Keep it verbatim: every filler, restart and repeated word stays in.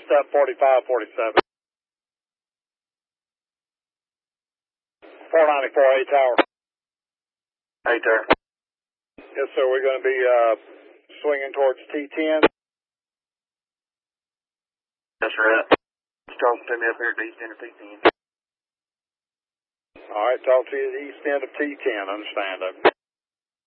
east up forty-five forty-seven. four ninety-four, A Tower. Hey, Tower. Yes, sir. We're going to be uh, swinging towards T ten. That's right. Just talking to me up here at the east end of T ten. All right, talk to you at the east end of T ten. Understand, okay.